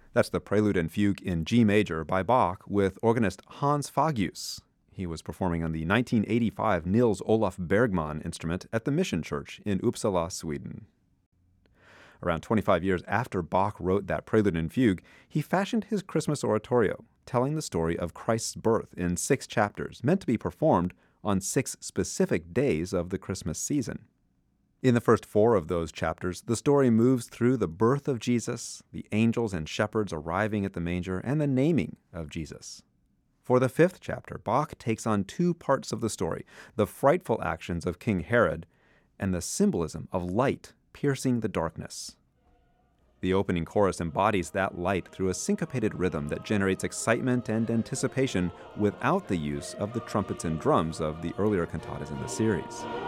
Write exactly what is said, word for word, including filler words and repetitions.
That's the Prelude and Fugue in G major by Bach with organist Hans Fagius. He was performing on the nineteen eighty-five Nils Olaf Bergman instrument at the Mission Church in Uppsala, Sweden. Around twenty-five years after Bach wrote that Prelude and Fugue, he fashioned his Christmas oratorio, telling the story of Christ's birth in six chapters, meant to be performed on six specific days of the Christmas season. In the first four of those chapters, the story moves through the birth of Jesus, the angels and shepherds arriving at the manger, and the naming of Jesus. For the fifth chapter, Bach takes on two parts of the story, the frightful actions of King Herod and the symbolism of light piercing the darkness. The opening chorus embodies that light through a syncopated rhythm that generates excitement and anticipation without the use of the trumpets and drums of the earlier cantatas in the series.